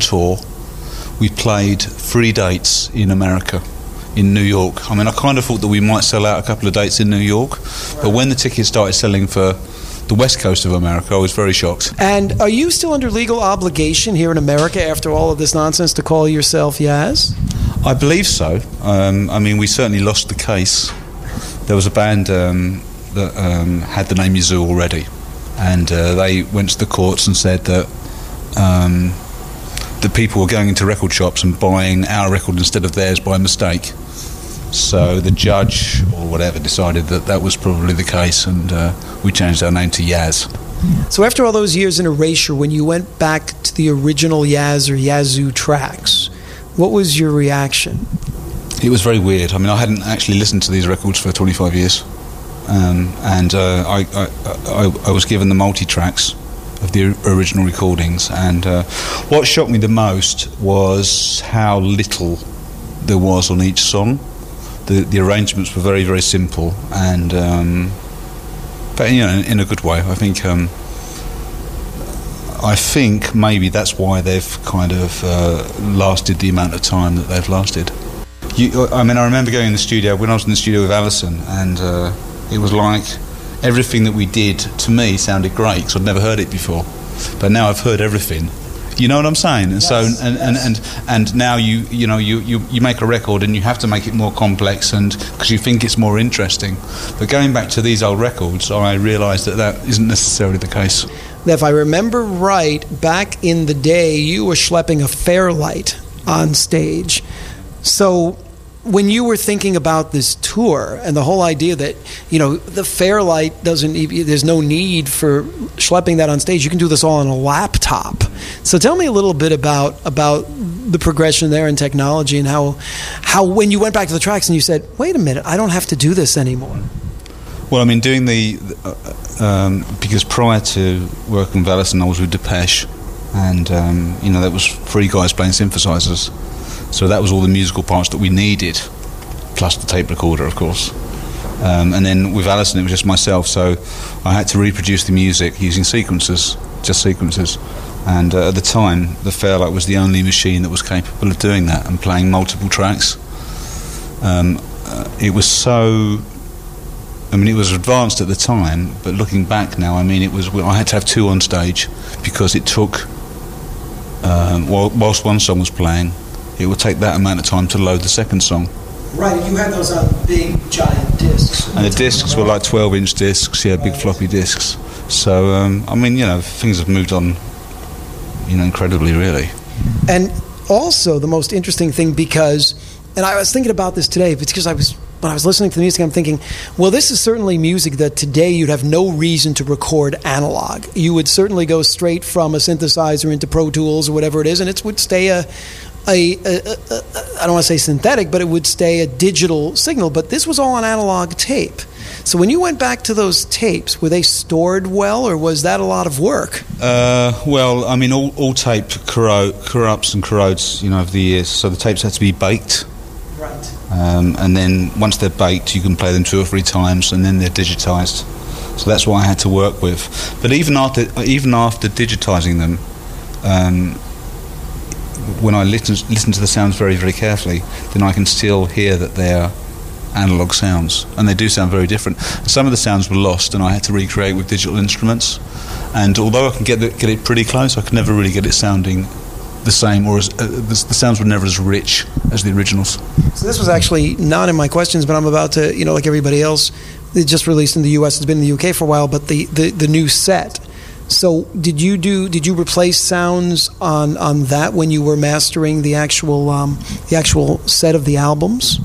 tour, we played 3 dates in America, in New York. I mean, I kind of thought that we might sell out a couple of dates in New York, but when the tickets started selling for the west coast of America, I was very shocked. And are you still under legal obligation here in America after all of this nonsense to call yourself Yaz? I believe so. I mean, we certainly lost the case. There was a band that had the name Yazoo already, and they went to the courts and said that the people were going into record shops and buying our record instead of theirs by mistake. So the judge or whatever decided that that was probably the case, and we changed our name to Yaz. So after all those years in Erasure, when you went back to the original Yaz or Yazoo tracks, what was your reaction? It was very weird. I mean, I hadn't actually listened to these records for 25 years, and I was given the multi-tracks of the original recordings, and what shocked me the most was how little there was on each song. The arrangements were very, very simple, and but you know, in a good way. I think maybe that's why they've kind of lasted the amount of time that they've lasted. I mean, I remember going in the studio when I was in the studio with Alison, and it was like everything that we did to me sounded great because I'd never heard it before, but now I've heard everything. You know what I'm saying? And yes, so and now you make a record and you have to make it more complex, and because you think it's more interesting. But going back to these old records, I realised that isn't necessarily the case. If I remember right, back in the day, you were schlepping a Fairlight on stage. So when you were thinking about this tour and the whole idea that, you know, the Fairlight there's no need for schlepping that on stage. You can do this all on a laptop. So tell me a little bit about the progression there in technology and how when you went back to the tracks and you said, wait a minute, I don't have to do this anymore. Well, I mean, doing because prior to working with Alison, I was with Depeche, and you know, that was 3 guys playing synthesizers. So that was all the musical parts that we needed, plus the tape recorder, of course. And then with Alison, it was just myself, so I had to reproduce the music using just sequences. And at the time, the Fairlight was the only machine that was capable of doing that and playing multiple tracks. It was so... I mean, it was advanced at the time, but looking back now, I mean, I had to have 2 on stage because it took, whilst one song was playing, it would take that amount of time to load the second song. Right, you had those on big, giant discs. And the discs were like 12-inch discs, big floppy discs. So, I mean, you know, things have moved on, you know, incredibly, really. And also the most interesting thing, because, and I was thinking about this today, because when I was listening to the music, I'm thinking, well, this is certainly music that today you'd have no reason to record analog. You would certainly go straight from a synthesizer into Pro Tools or whatever it is, and it would stay I don't want to say synthetic, but it would stay a digital signal. But this was all on analog tape. So when you went back to those tapes, were they stored well, or was that a lot of work? Well, I mean, all tape corrupts and corrodes, you know, over the years. So the tapes had to be baked. Right. And then once they're baked, you can play them 2 or 3 times, and then they're digitized. So that's what I had to work with. But even after digitizing them, when I listen to the sounds very, very carefully, then I can still hear that they're analog sounds, and they do sound very different. Some of the sounds were lost, and I had to recreate with digital instruments. And although I can get it pretty close, I could never really get it sounding the same, or the sounds were never as rich as the originals. So this was actually not in my questions, but I'm about to, you know, like everybody else, it just released in the US, it's been in the UK for a while, but the new set. So did you replace sounds on that when you were mastering the actual set of the albums?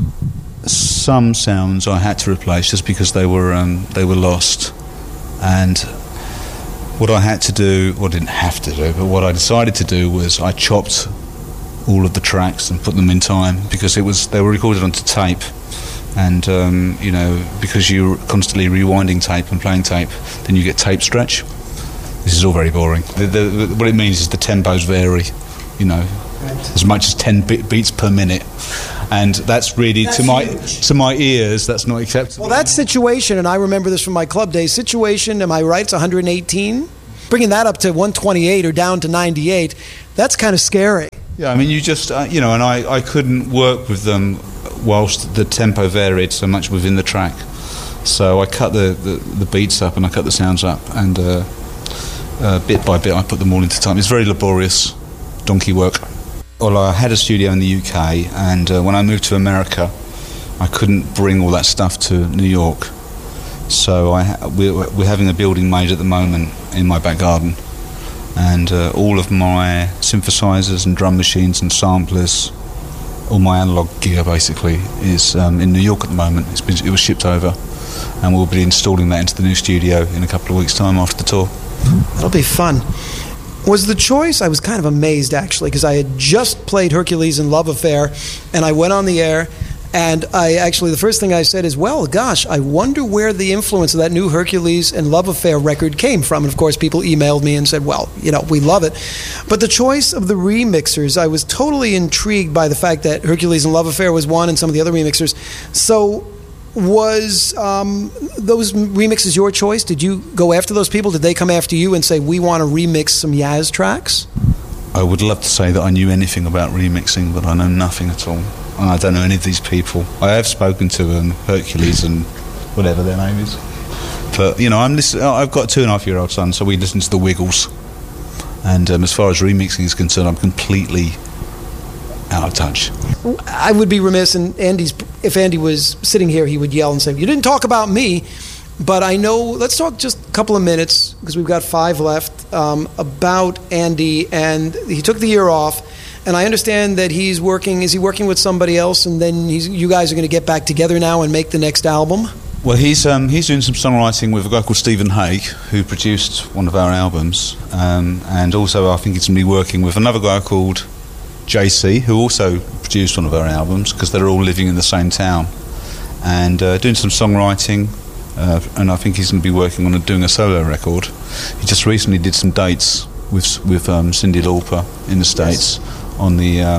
Some sounds I had to replace just because they were lost, and what I had to do, or didn't have to do, but what I decided to do was I chopped all of the tracks and put them in time, because they were recorded onto tape, and you know, because you're constantly rewinding tape and playing tape, then you get tape stretch. This is all very boring. What it means is the tempos vary, you know, as much as 10 beats per minute, and that's really to my ears, that's not acceptable. Well, that Situation, and I remember this from my club days. Situation, am I right? It's 118. Bringing that up to 128 or down to 98. That's kind of scary. Yeah, I mean, you just, and I couldn't work with them whilst the tempo varied so much within the track. So I cut the beats up and I cut the sounds up, and bit by bit I put them all into time. It's very laborious, donkey work. Well, I had a studio in the UK, and when I moved to America, I couldn't bring all that stuff to New York. So we're having a building made at the moment in my back garden, and all of my synthesizers and drum machines and samplers, all my analog gear basically, is in New York at the moment. It was shipped over, and we'll be installing that into the new studio in a couple of weeks' time after the tour. That'll be fun. Was the choice, I was kind of amazed actually, because I had just played Hercules and Love Affair, and I went on the air, and the first thing I said is, well, gosh, I wonder where the influence of that new Hercules and Love Affair record came from. And of course, people emailed me and said, well, we love it. But the choice of the remixers, I was totally intrigued by the fact that Hercules and Love Affair was one and some of the other remixers. So was those remixes your choice? Did you go after those people? Did they come after you and say, we want to remix some Yaz tracks? I would love to say that I knew anything about remixing, but I know nothing at all. And I don't know any of these people. I have spoken to Hercules and whatever their name is. But, I've got a 2.5-year-old son, so we listen to the Wiggles. And as far as remixing is concerned, I'm completely out of touch. I would be remiss, and if Andy was sitting here, he would yell and say, you didn't talk about me. But I know, let's talk just a couple of minutes, because we've got 5 left, about Andy. And he took the year off, and I understand that is he working with somebody else, and then you guys are going to get back together now and make the next album? Well, he's doing some songwriting with a guy called Stephen Hague, who produced one of our albums, and also I think he's going to be working with another guy called JC, who also produced one of our albums, because they're all living in the same town, and doing some songwriting. And I think he's going to be working on doing a solo record. He just recently did some dates with Cyndi Lauper in the States on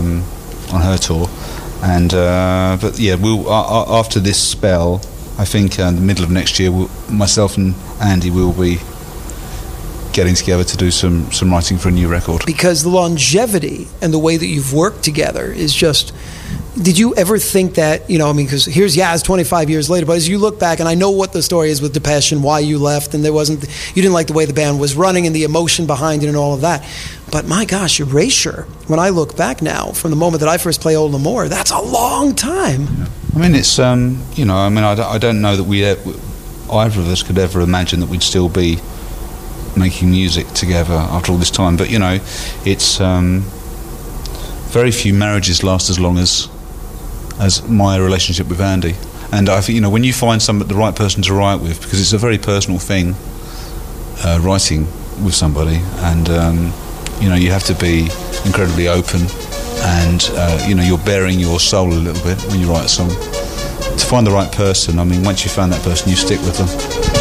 her tour. And but yeah, we'll after this spell, I think in the middle of next year, myself and Andy will be getting together to do some writing for a new record. Because the longevity and the way that you've worked together is just. Did you ever think that, because here's Yaz 25 years later, but as you look back, and I know what the story is with Depeche and why you left, and you didn't like the way the band was running and the emotion behind it and all of that. But my gosh, Erasure, when I look back now, from the moment that I first played Old L'Amour, that's a long time. I mean, it's, I don't know that either of us could ever imagine that we'd still be making music together after all this time. But, it's, very few marriages last as long as my relationship with Andy. And I think, when you find the right person to write with, because it's a very personal thing, writing with somebody, and you have to be incredibly open, and you're bearing your soul a little bit when you write a song. To find the right person, I mean, once you found that person, you stick with them.